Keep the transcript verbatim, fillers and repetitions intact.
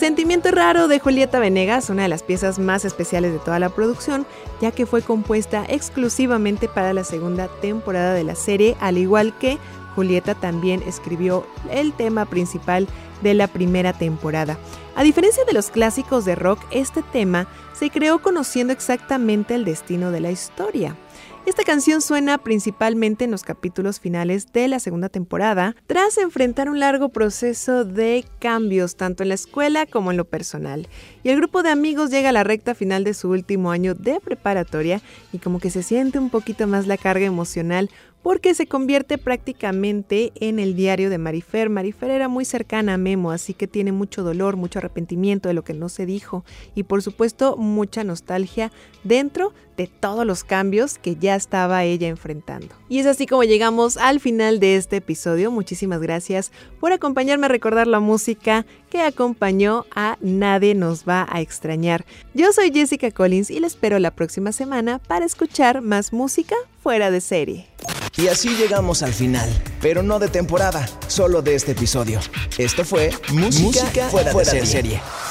Sentimiento Raro de Julieta Venegas, una de las piezas más especiales de toda la producción, ya que fue compuesta exclusivamente para la segunda temporada de la serie, al igual que Julieta también escribió el tema principal de la primera temporada. A diferencia de los clásicos de rock, este tema se creó conociendo exactamente el destino de la historia. Esta canción suena principalmente en los capítulos finales de la segunda temporada, tras enfrentar un largo proceso de cambios tanto en la escuela como en lo personal. Y el grupo de amigos llega a la recta final de su último año de preparatoria y como que se siente un poquito más la carga emocional porque se convierte prácticamente en el diario de Marifer. Marifer era muy cercana a Memo, así que tiene mucho dolor, mucho arrepentimiento de lo que no se dijo y por supuesto mucha nostalgia dentro de todos los cambios que ya estaba ella enfrentando. Y es así como llegamos al final de este episodio. Muchísimas gracias por acompañarme a recordar la música que acompañó a Nadie Nos Va a Extrañar. Yo soy Jessica Collins y les espero la próxima semana para escuchar más música fuera de serie. Y así llegamos al final, pero no de temporada, solo de este episodio. Esto fue Música, música fuera, fuera de serie. De serie.